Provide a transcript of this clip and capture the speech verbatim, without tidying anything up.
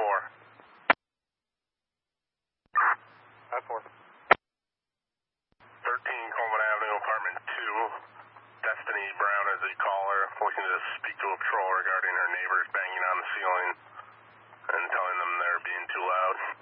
four. five four. thirteen Coleman Avenue, apartment two. Destiny Brown is the caller, looking to speak to a patrol regarding her neighbors banging on the ceiling and telling them they're being too loud.